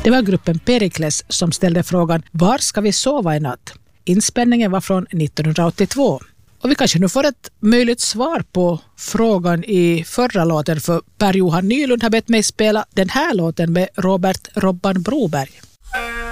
Det var gruppen Perikles som ställde frågan "Var ska vi sova i natt?" Inspelningen var från 1982. Och vi kanske nu får ett möjligt svar på frågan i förra låten, för Per-Johan Nylund har bett mig spela den här låten med Robert "Robban" Broberg.